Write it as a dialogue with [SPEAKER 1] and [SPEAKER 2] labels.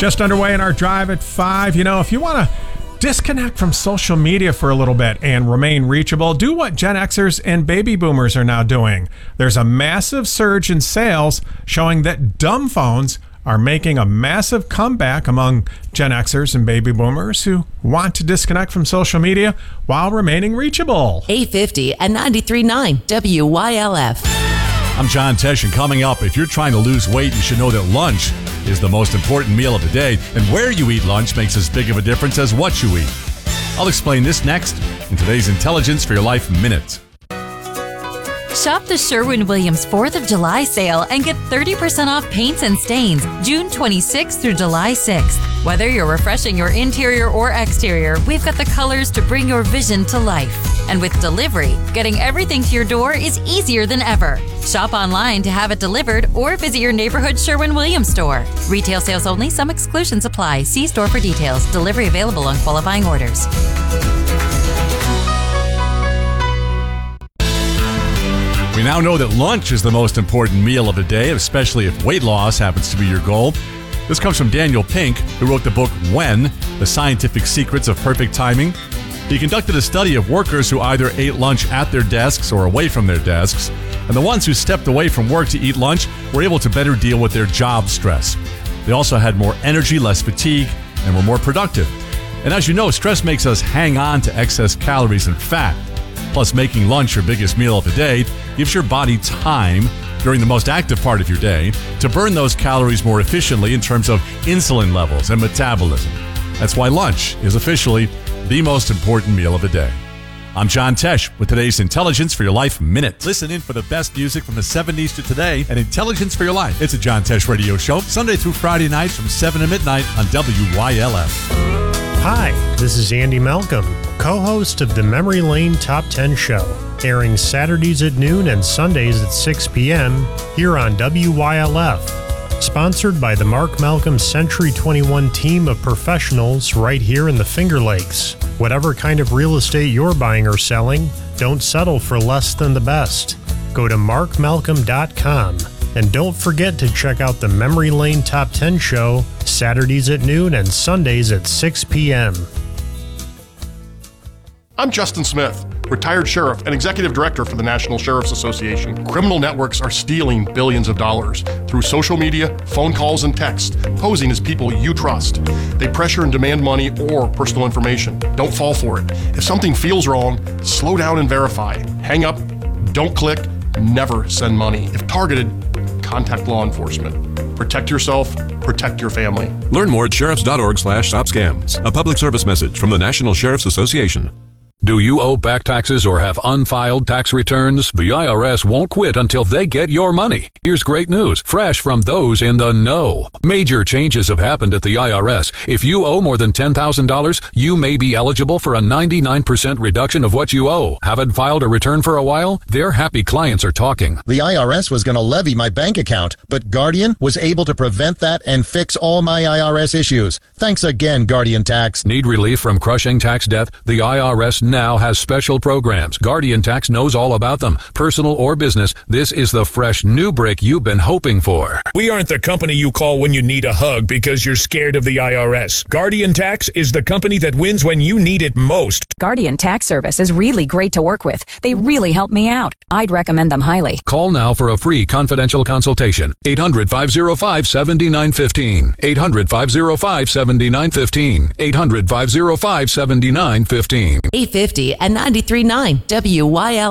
[SPEAKER 1] Just underway in our Drive at 5. You know, if you want to disconnect from social media for a little bit and remain reachable, do what Gen Xers and baby boomers are now doing. There's a massive surge in sales showing that dumb phones are making a massive comeback among Gen Xers and baby boomers who want to disconnect from social media while remaining reachable.
[SPEAKER 2] 850 and 93.9 WYLF.
[SPEAKER 3] I'm John Tesh, and coming up, if you're trying to lose weight, you should know that lunch is the most important meal of the day, and where you eat lunch makes as big of a difference as what you eat. I'll explain this next in today's Intelligence for Your Life Minute.
[SPEAKER 4] Shop the Sherwin-Williams 4th of July sale and get 30% off paints and stains June 26th through July 6th. Whether you're refreshing your interior or exterior, we've got the colors to bring your vision to life. And with delivery, getting everything to your door is easier than ever. Shop online to have it delivered or visit your neighborhood Sherwin-Williams store. Retail sales only. Some exclusions apply. See store for details. Delivery available on qualifying orders.
[SPEAKER 3] We now know that lunch is the most important meal of the day, especially if weight loss happens to be your goal. This comes from Daniel Pink, who wrote the book When: The Scientific Secrets of Perfect Timing. He conducted a study of workers who either ate lunch at their desks or away from their desks, and the ones who stepped away from work to eat lunch were able to better deal with their job stress. They also had more energy, less fatigue, and were more productive. And as you know, stress makes us hang on to excess calories and fat. Plus, making lunch your biggest meal of the day gives your body time during the most active part of your day to burn those calories more efficiently in terms of insulin levels and metabolism. That's why lunch is officially the most important meal of the day. I'm John Tesh with today's Intelligence for Your Life Minute. Listen in for the best music from the 70s to today and Intelligence for Your Life. It's a John Tesh radio show, Sunday through Friday nights from 7 to midnight on WYLF.
[SPEAKER 5] Hi, this is Andy Malcolm, co-host of the Memory Lane Top 10 Show, airing Saturdays at noon and Sundays at 6 p.m. here on WYLF. Sponsored by the Mark Malcolm Century 21 team of professionals right here in the Finger Lakes. Whatever kind of real estate you're buying or selling, don't settle for less than the best. Go to markmalcolm.com. And don't forget to check out the Memory Lane Top 10 Show, Saturdays at noon and Sundays at 6 p.m.
[SPEAKER 6] I'm Justin Smith, retired sheriff and executive director for the National Sheriff's Association. Criminal networks are stealing billions of dollars through social media, phone calls, and text, posing as people you trust. They pressure and demand money or personal information. Don't fall for it. If something feels wrong, slow down and verify. Hang up, don't click, never send money. If targeted, contact law enforcement. Protect yourself, protect your family.
[SPEAKER 7] Learn more at sheriffs.org/stopscams. A public service message from the National Sheriff's Association.
[SPEAKER 8] Do you owe back taxes or have unfiled tax returns? The IRS won't quit until they get your money. Here's great news, fresh from those in the know. Major changes have happened at the IRS. If you owe more than $10,000, you may be eligible for a 99% reduction of what you owe. Haven't filed a return for a while? Their happy clients are talking.
[SPEAKER 9] The IRS was going to levy my bank account, but Guardian was able to prevent that and fix all my IRS issues. Thanks again, Guardian Tax.
[SPEAKER 8] Need relief from crushing tax debt? The IRS now has special programs. Guardian Tax knows all about them. Personal or business, this is the fresh new break you've been hoping for.
[SPEAKER 10] We aren't the company you call when you need a hug because you're scared of the IRS. Guardian Tax is the company that wins when you need it most.
[SPEAKER 11] Guardian Tax Service is really great to work with. They really help me out. I'd recommend them highly.
[SPEAKER 8] Call now for a free confidential consultation. 800-505-7915. 800-505-7915. 800-505-7915.
[SPEAKER 2] 850 and 93.9 WYLF.